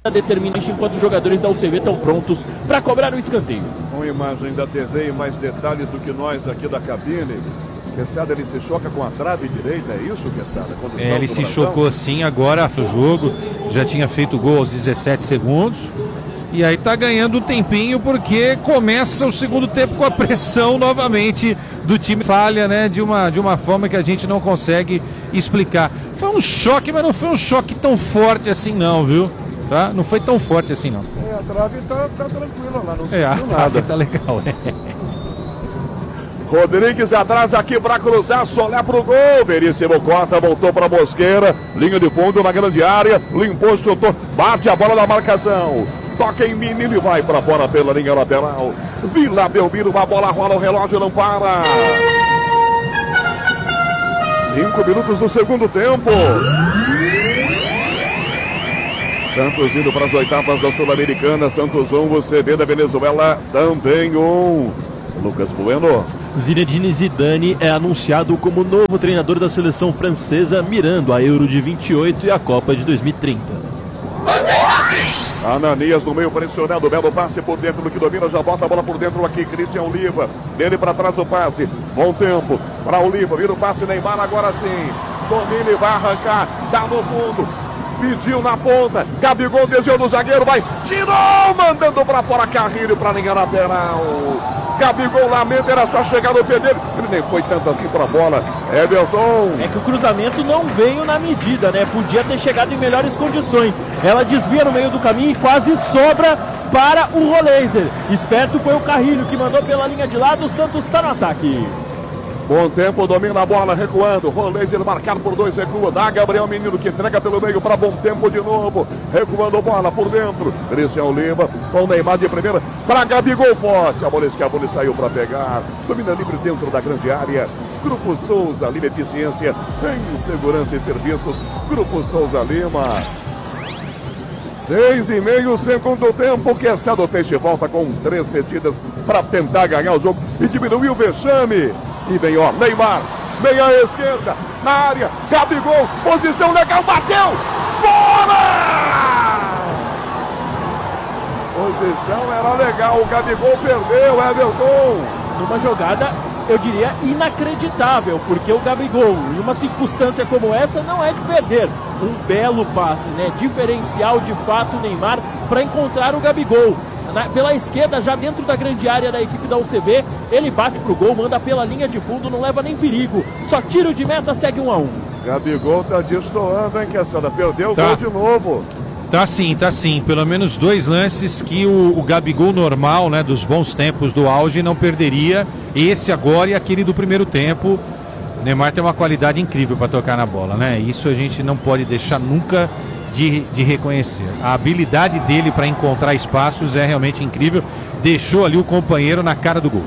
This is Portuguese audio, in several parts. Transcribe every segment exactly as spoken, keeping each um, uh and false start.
determina enquanto os jogadores da U C V estão prontos para cobrar o escanteio. Com imagem da T V e mais detalhes do que nós aqui da cabine. Quesada, ele se choca com a trave direita, é isso, Quesada? É, ele se chocou sim agora no jogo, já tinha feito gol aos dezessete segundos. E aí tá ganhando um tempinho porque começa o segundo tempo com a pressão novamente do time. Falha, né, de uma, de uma forma que a gente não consegue explicar. Foi um choque, mas não foi um choque tão forte assim não, viu? Tá? Não foi tão forte assim não. É, a trave tá, tá tranquila lá, não é, a nada. trave tá legal, né? Rodrigues atrás aqui para cruzar, só olhar pro gol. Veríssimo corta, voltou para Mosqueira. Linha de fundo na grande área. Limpou, chutou, bate a bola na marcação. Toca em Menino e vai para fora pela linha lateral. Vila Belmiro, uma bola rola, o relógio não para. Cinco minutos do segundo tempo. Santos indo para as oitavas da Sul-Americana. Santos um, você vê da Venezuela também um. Lucas Bueno. Zinedine Zidane é anunciado como novo treinador da seleção francesa, mirando a Euro de vinte e oito e a Copa de dois mil e trinta. Ananias no meio pressionando, belo passe por dentro do que domina, já bota a bola por dentro aqui, Cristian Oliva, dele para trás o passe, bom tempo para Oliva, vira o passe, Neymar agora sim, domina e vai arrancar, dá no fundo, pediu na ponta, Gabigol desviou do zagueiro, vai, tirou, mandando para fora, Carrilho para linha lateral. Gabigol lamenta, era só chegar no pé dele. Ele nem foi tanto assim pra bola. Everton. É que o cruzamento não veio na medida, né? Podia ter chegado em melhores condições. Ela desvia no meio do caminho e quase sobra para o Roleiser. Esperto foi o Carrilho que mandou pela linha de lado. O Santos está no ataque. Bom tempo, domina a bola, recuando. Roleiser marcado por dois, recua. Dá Gabriel Menino que entrega pelo meio para Bom Tempo de novo. Recuando bola por dentro. Cristian Oliva com o Neymar de primeira. Para Gabigol forte. A bola escapou e saiu para pegar. Domina livre dentro da grande área. Grupo Souza Lima Eficiência em Segurança e Serviços. Grupo Souza Lima. Seis e meio, segundo tempo. Quesada, o Peixe volta com três medidas para tentar ganhar o jogo e diminuir o vexame. E vem, ó, Neymar, meia esquerda, na área, Gabigol, posição legal, bateu, fora! Posição era legal, o Gabigol perdeu, Everton. Numa jogada, eu diria, inacreditável, porque o Gabigol, em uma circunstância como essa, não é de perder. Um belo passe, né? Diferencial de fato, Neymar, para encontrar o Gabigol. Na, pela esquerda, já dentro da grande área da equipe da U C V, ele bate pro gol, manda pela linha de fundo, não leva nem perigo. Só tiro de meta, segue um a um. Gabigol tá destoando, hein, Quesada? Perdeu o tá. gol de novo. Tá sim, tá sim. Pelo menos dois lances que o, o Gabigol normal, né, dos bons tempos do auge, não perderia. Esse agora e aquele do primeiro tempo. O Neymar tem uma qualidade incrível para tocar na bola, né? Isso a gente não pode deixar nunca de, de reconhecer. A habilidade dele para encontrar espaços é realmente incrível. Deixou ali o companheiro na cara do gol.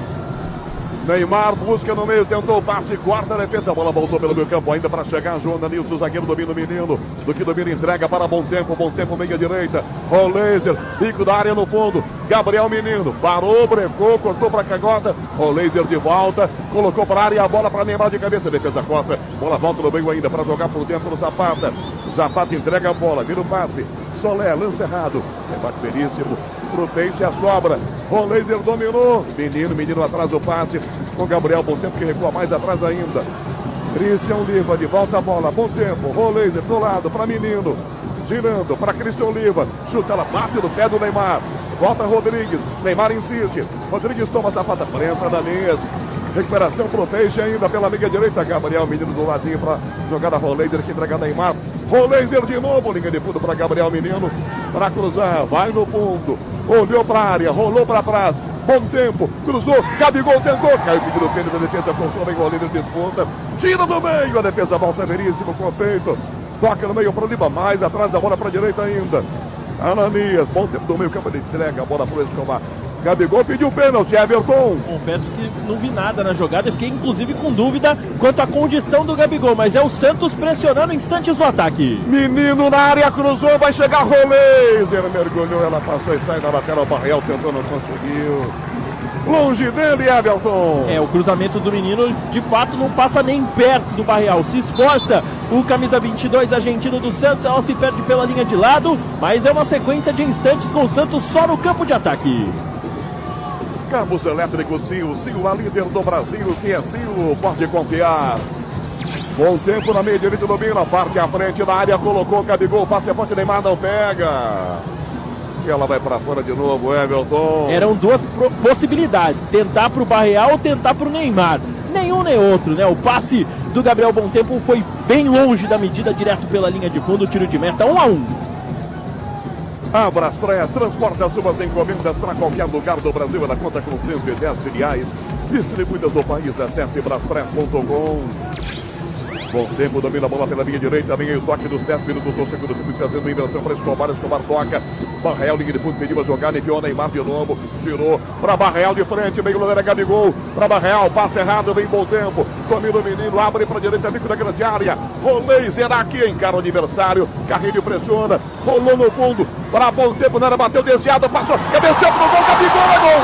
Neymar busca no meio, tentou o passe, corta a defesa, a bola voltou pelo meio campo ainda para chegar, João Danilo, o zagueiro domina o menino, do que domina entrega para Bom Tempo, Bom Tempo meia direita, Roleiser, bico da área no fundo, Gabriel Menino, parou, brecou, cortou para a cagota, Roleiser de volta, colocou para a área, a bola para Neymar de cabeça, defesa corta, bola volta no meio ainda para jogar por dentro do Zapata, Zapata entrega a bola, vira o passe, Solé, lance errado, rebate belíssimo, pro Peixe a sobra, Roleiser dominou, menino, menino atrás do passe, com Gabriel, Bom Tempo que recua mais atrás ainda, Cristian Oliva de volta a bola, Bom Tempo, Roleiser do lado para menino, girando para Cristian Oliva, chuta, ela bate no pé do Neymar, volta Rodrigues, Neymar insiste, Rodrigues toma Zapata, prensa da mesa, recuperação pro Peixe ainda pela meia direita, Gabriel, menino do ladinho para jogar a Roleiser que entrega Neymar, Roleiser de novo, linha de fundo para Gabriel Menino, para cruzar, vai no fundo, olhou para a área, rolou para trás, Bom Tempo, cruzou, Gabigol tentou, caiu o do tênis da defesa, cortou bem o goleiro de ponta, tira do meio, a defesa volta veríssimo com o peito, toca no meio para Lima, mais atrás da bola para a direita ainda, Ananias, Bom Tempo do meio campo, ele entrega a bola para o Escobar, Gabigol pediu pênalti, Everton. Confesso que não vi nada na jogada, fiquei inclusive com dúvida quanto à condição do Gabigol, mas é o Santos pressionando instantes no ataque. Menino na área, cruzou, vai chegar Roleiser, mergulhou, ela passou e sai na lateral, Barreal tentou, não conseguiu. Longe dele, Everton. É, o cruzamento do menino, de fato, não passa nem perto do Barreal. Se esforça o camisa vinte e dois argentino do Santos, ela se perde pela linha de lado, mas é uma sequência de instantes com o Santos só no campo de ataque. Cabos elétricos Sil, Sil, a líder do Brasil, se é Sil, pode confiar. Bom tempo na meia direita, domina, parte à frente da área, colocou o Gabigol, passe a ponte, Neymar não pega. E ela vai para fora de novo, Everton. Eram duas possibilidades, tentar para o Barreal ou tentar para o Neymar. Nenhum nem outro, né? O passe do Gabriel Bom Tempo foi bem longe da medida, direto pela linha de fundo, tiro de meta, um a um. Abra as praias, transporta suas encomendas para qualquer lugar do Brasil. Ela conta com cento e dez filiais distribuídas no país. Acesse braspraias ponto com. Bom tempo, domina a bola pela linha direita, vem aí o toque dos dez minutos do segundo tempo, trazendo inversão para Escobar, Escobar toca, Barreal, linha de fundo, pediu a jogada, enfiou Neymar de novo, girou para Barreal de frente, meio goleiro Gabigol, para Barreal, passe errado, vem bom tempo, domina o menino, abre para a direita, bico da grande área, rolei, será que encara o adversário, Carrilho pressiona, rolou no fundo, para Bom Tempo, não era, bateu desviado, passou, cabeceou pro gol, Gabigol, é gol!